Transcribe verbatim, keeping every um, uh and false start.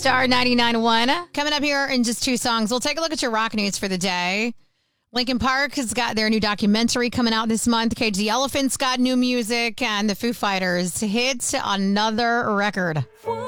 Star ninety-nine point one. Coming up here in just two songs, we'll take a look at your rock news for the day. Linkin Park has got their new documentary coming out this month. Cage the Elephant's got new music, and the Foo Fighters hit another record.